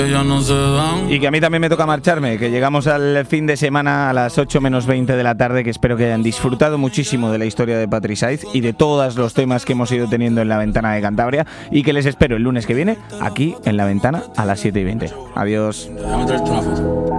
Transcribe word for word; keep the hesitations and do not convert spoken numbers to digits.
Ya no se dan. Y que a mí también me toca marcharme, que llegamos al fin de semana a las ocho menos veinte de la tarde, que espero que hayan disfrutado muchísimo de la historia de Patri Saiz y de todos los temas que hemos ido teniendo en La Ventana de Cantabria, y que les espero el lunes que viene aquí en La Ventana a las siete y veinte. Adiós. Déjame traerte una foto.